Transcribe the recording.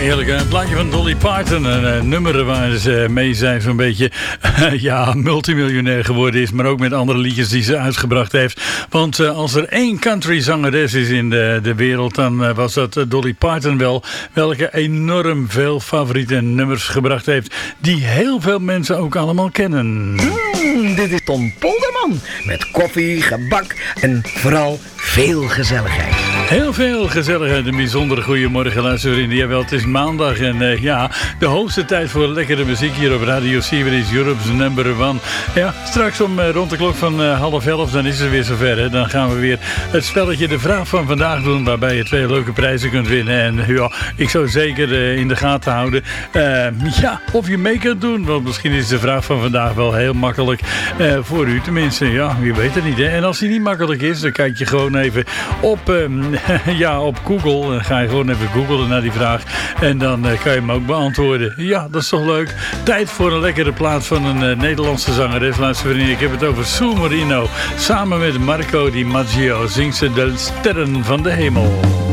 Heerlijk, een plaatje van Dolly Parton. Een nummer waar ze mee zijn zo'n beetje multimiljonair geworden is. Maar ook met andere liedjes die ze uitgebracht heeft. Want als er één country zangeres is in de wereld, dan was dat Dolly Parton wel. Welke enorm veel favoriete nummers gebracht heeft. Die heel veel mensen ook allemaal kennen. Dit is Tom Polderman. Met koffie, gebak en vooral veel gezelligheid. Heel veel gezelligheid. Een bijzondere goeiemorgen, luistervrienden. Jawel, het is maandag en de hoogste tijd voor lekkere muziek hier op Radio Siever is Europe's number one. Ja, straks rond de klok van 10:30, dan is het weer zover. Hè. Dan gaan we weer het spelletje De Vraag van Vandaag doen, waarbij je 2 leuke prijzen kunt winnen. En ja, ik zou zeker in de gaten houden of je mee kunt doen. Want misschien is de vraag van vandaag wel heel makkelijk voor u. Tenminste, ja, wie weet het niet. Hè. En als die niet makkelijk is, dan kijk je gewoon even op Google. Dan ga je gewoon even googlen naar die vraag. En dan kan je hem ook beantwoorden. Ja, dat is toch leuk. Tijd voor een lekkere plaat van een Nederlandse zangeres. Luister vrienden, ik heb het over Sue Marino. Samen met Marco Di Maggio zingt ze De Sterren van de Hemel.